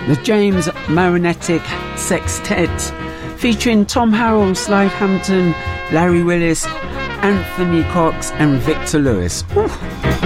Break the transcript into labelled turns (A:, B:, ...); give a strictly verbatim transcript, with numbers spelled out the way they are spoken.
A: the James Marinetic Sextet, featuring Tom Harrell, Slide Hampton, Larry Willis, Anthony Cox and Victor Lewis. Ooh.